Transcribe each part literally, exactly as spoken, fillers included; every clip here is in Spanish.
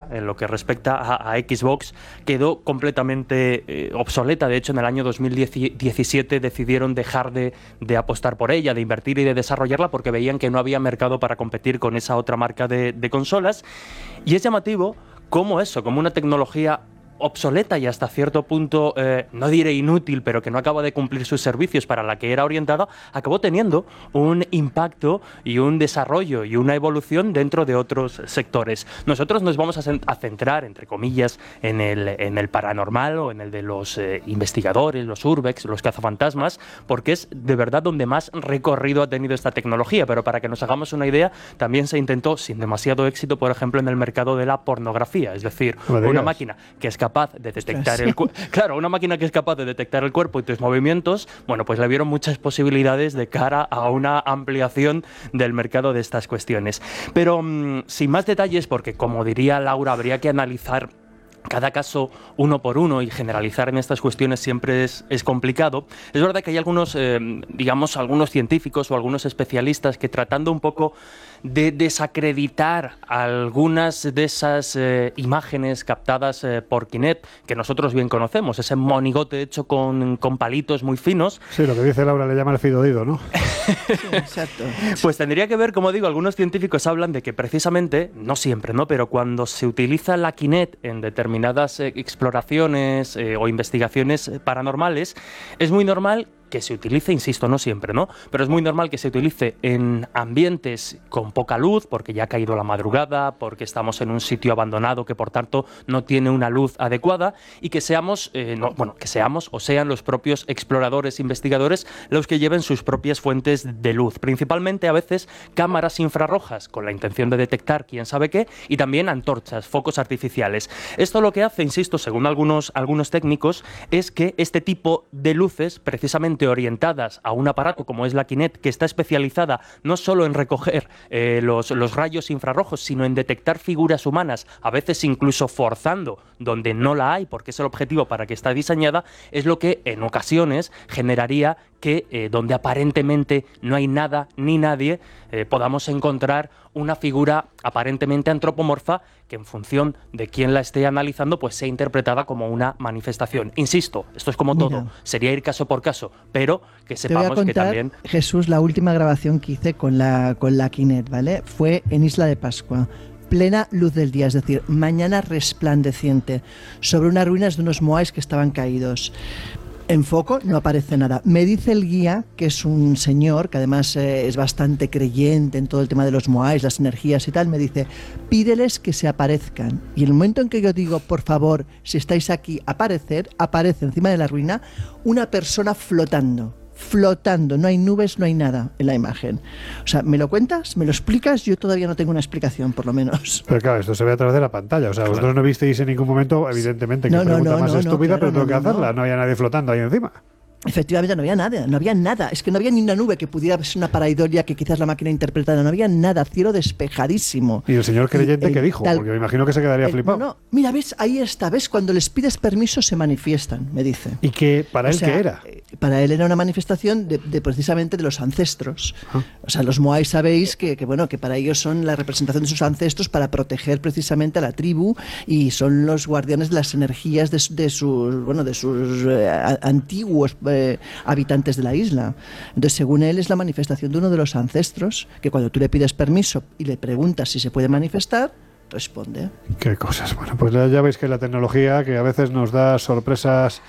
en lo que respecta a, a Xbox, quedó completamente eh, obsoleta. De hecho, en el año dos mil diecisiete decidieron dejar de, de apostar por ella, de invertir y de desarrollarla, porque veían que no había mercado para competir con esa otra marca de, de consolas. Y es llamativo cómo eso, como una tecnología obsoleta y hasta cierto punto, eh, no diré inútil, pero que no acaba de cumplir sus servicios para la que era orientada, acabó teniendo un impacto y un desarrollo y una evolución dentro de otros sectores. Nosotros nos vamos a, a centrar, entre comillas, en el, en el paranormal o en el de los eh, investigadores, los urbex, los cazafantasmas, porque es de verdad donde más recorrido ha tenido esta tecnología. Pero para que nos hagamos una idea, también se intentó, sin demasiado éxito, por ejemplo, en el mercado de la pornografía, es decir, una máquina que es capaz capaz de detectar el cuerpo. Claro, una máquina que es capaz de detectar el cuerpo y tus movimientos, bueno, pues le vieron muchas posibilidades de cara a una ampliación del mercado de estas cuestiones. Pero mmm, sin más detalles, porque como diría Laura, habría que analizar cada caso uno por uno y generalizar en estas cuestiones siempre es, es complicado. Es verdad que hay algunos, eh, digamos, algunos científicos o algunos especialistas que, tratando un poco de desacreditar algunas de esas eh, imágenes captadas eh, por Kinect, que nosotros bien conocemos, ese monigote hecho con, con palitos muy finos. Sí, lo que dice Laura le llama el fidodido, ¿no? Sí, exacto. Pues tendría que ver, como digo, algunos científicos hablan de que precisamente, no siempre, ¿no?, pero cuando se utiliza la Kinect en determinadas eh, exploraciones eh, o investigaciones paranormales, es muy normal que se utilice, insisto, no siempre, ¿no?, pero es muy normal que se utilice en ambientes con poca luz, porque ya ha caído la madrugada, porque estamos en un sitio abandonado que, por tanto, no tiene una luz adecuada, y que seamos, eh, no, bueno, que seamos o sean los propios exploradores, investigadores, los que lleven sus propias fuentes de luz. Principalmente, a veces, cámaras infrarrojas, con la intención de detectar quién sabe qué, y también antorchas, focos artificiales. Esto lo que hace, insisto, según algunos, algunos técnicos, es que este tipo de luces, precisamente orientadas a un aparato como es la Kinect, que está especializada no solo en recoger eh, los, los rayos infrarrojos, sino en detectar figuras humanas, a veces incluso forzando donde no la hay, porque es el objetivo para que está diseñada, es lo que en ocasiones generaría que eh, donde aparentemente no hay nada ni nadie, eh, podamos encontrar una figura aparentemente antropomorfa que, en función de quién la esté analizando, pues sea interpretada como una manifestación. Insisto, esto es como Mira, todo, sería ir caso por caso, pero que sepamos te voy a contar, que también... Jesús, la última grabación que hice con la, con la Kinect, ¿vale?, fue en Isla de Pascua. Plena luz del día, es decir, mañana resplandeciente, sobre unas ruinas de unos moais que estaban caídos. En foco no aparece nada. Me dice el guía, que es un señor que además eh, es bastante creyente en todo el tema de los moais, las energías y tal, me dice, pídeles que se aparezcan. Y el momento en que yo digo, por favor, si estáis aquí, aparecer, aparece encima de la ruina una persona flotando. flotando, no hay nubes, no hay nada en la imagen. O sea, ¿me lo cuentas? ¿Me lo explicas? Yo todavía no tengo una explicación, por lo menos. Pero claro, esto se ve a través de la pantalla. O sea, claro, vosotros no visteis en ningún momento, evidentemente, que no, no, pregunta no, más no, estúpida, no, claro, pero tengo no, que no, hacerla. no. No había nadie flotando ahí encima. Efectivamente, no había nada, no había nada. Es que no había ni una nube que pudiera ser una paraidolia que quizás la máquina interpretara. No había nada, cielo despejadísimo. ¿Y el señor creyente el, qué dijo? tal, Porque me imagino que se quedaría el, flipado. No, no, mira, ves, ahí está, ves, cuando les pides permiso se manifiestan, me dice. ¿Y que para o él sea, qué era? Para él era una manifestación de, de precisamente de los ancestros. Ah. O sea, los moais sabéis que, que, bueno, que para ellos son la representación de sus ancestros para proteger precisamente a la tribu y son los guardianes de las energías de, de sus, bueno, de sus eh, antiguos eh, habitantes de la isla. Entonces, según él, es la manifestación de uno de los ancestros que cuando tú le pides permiso y le preguntas si se puede manifestar, responde. Qué cosas. Bueno, pues ya veis que la tecnología que a veces nos da sorpresas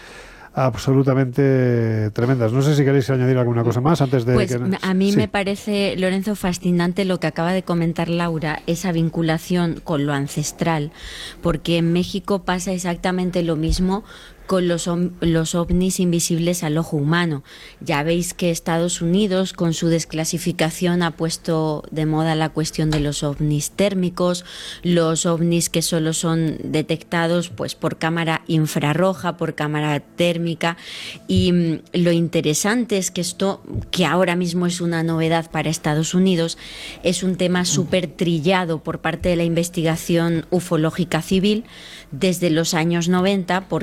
absolutamente tremendas. No sé si queréis añadir alguna cosa más antes de... Pues que... a mí sí. me parece, Lorenzo, fascinante lo que acaba de comentar Laura, esa vinculación con lo ancestral, porque en México pasa exactamente lo mismo con los, los ovnis invisibles al ojo humano. Ya veis que Estados Unidos, con su desclasificación, ha puesto de moda la cuestión de los ovnis térmicos, los ovnis que solo son detectados pues por cámara infrarroja, por cámara térmica, y mmm, lo interesante es que esto, que ahora mismo es una novedad para Estados Unidos, es un tema súper trillado por parte de la investigación ufológica civil desde los años noventa, porque los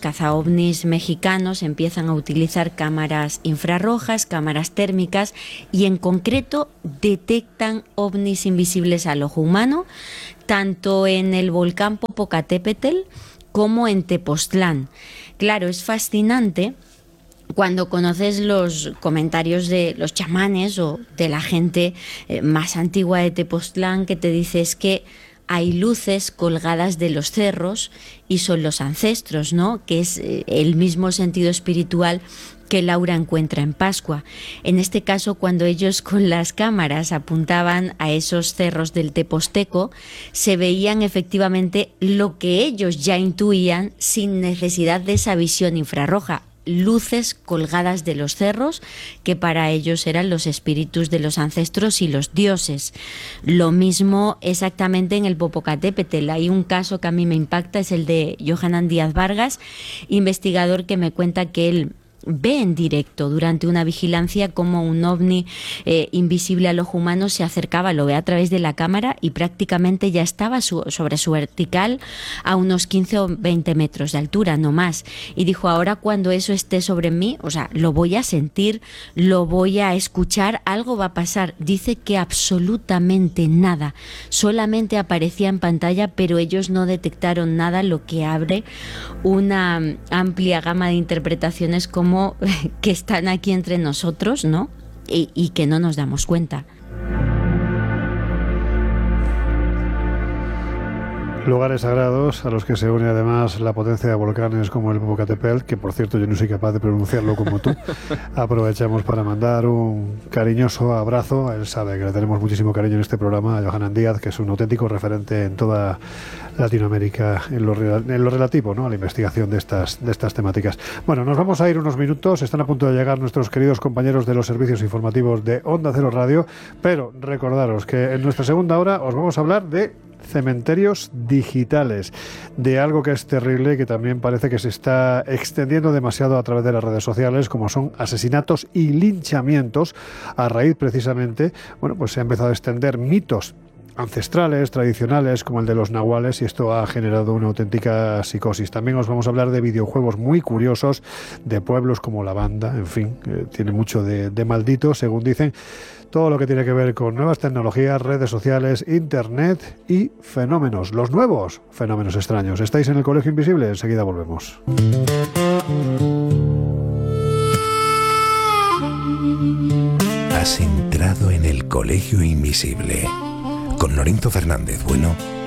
cazaovnis mexicanos empiezan a utilizar cámaras infrarrojas, cámaras térmicas, y en concreto detectan ovnis invisibles al ojo humano, tanto en el volcán Popocatépetl como en Tepoztlán. Claro, es fascinante cuando conoces los comentarios de los chamanes o de la gente eh, más antigua de Tepoztlán, que te dice es que hay luces colgadas de los cerros y son los ancestros, ¿no? Que es eh, el mismo sentido espiritual que Laura encuentra en Pascua. En este caso, cuando ellos con las cámaras apuntaban a esos cerros del Tepozteco, se veían efectivamente lo que ellos ya intuían sin necesidad de esa visión infrarroja: luces colgadas de los cerros que para ellos eran los espíritus de los ancestros y los dioses. Lo mismo exactamente en el Popocatépetl. Hay un caso que a mí me impacta, es el de Johanan Díaz Vargas, investigador, que me cuenta que él ve en directo durante una vigilancia como un ovni eh, invisible al ojo humano se acercaba, lo ve a través de la cámara y prácticamente ya estaba su, sobre su vertical a unos quince o veinte metros de altura, no más. Y dijo, ahora cuando eso esté sobre mí, o sea, lo voy a sentir, lo voy a escuchar, algo va a pasar. Dice que absolutamente nada, solamente aparecía en pantalla, pero ellos no detectaron nada, lo que abre una amplia gama de interpretaciones como que están aquí entre nosotros, ¿no? Y, y que no nos damos cuenta. Lugares sagrados a los que se une además la potencia de volcanes como el Popocatépetl, que por cierto yo no soy capaz de pronunciarlo como tú. Aprovechamos para mandar un cariñoso abrazo. Él sabe que le tenemos muchísimo cariño en este programa, a Johanan Díaz, que es un auténtico referente en toda Latinoamérica en lo, en lo relativo, ¿no?, a la investigación de estas, de estas temáticas. Bueno, nos vamos a ir unos minutos. Están a punto de llegar nuestros queridos compañeros de los servicios informativos de Onda Cero Radio, pero recordaros que en nuestra segunda hora os vamos a hablar de cementerios digitales, de algo que es terrible, que también parece que se está extendiendo demasiado a través de las redes sociales, como son asesinatos y linchamientos. A raíz precisamente, bueno, pues se ha empezado a extender mitos ancestrales, tradicionales, como el de los nahuales, y esto ha generado una auténtica psicosis. También os vamos a hablar de videojuegos muy curiosos, de pueblos como La Banda, en fin, eh, tiene mucho de, de maldito, según dicen. Todo lo que tiene que ver con nuevas tecnologías, redes sociales, internet y fenómenos, los nuevos fenómenos extraños. ¿Estáis en el Colegio Invisible? Enseguida volvemos. Has entrado en el Colegio Invisible con Lorenzo Fernández Bueno